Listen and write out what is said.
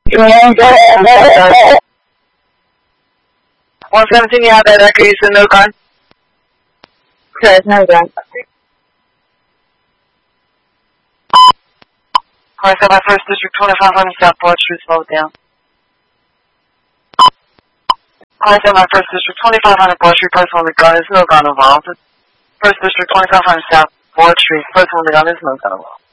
117, you have that echo, you said no gun? Okay, no gun. Alright, so my first district, 2500 South Broad Street, slow it down. Alright, so my first district, 2500 Broad Street, person on the gun, there's no gun involved. First district, 2500 South Broad Street, person on the gun, there's no gun involved.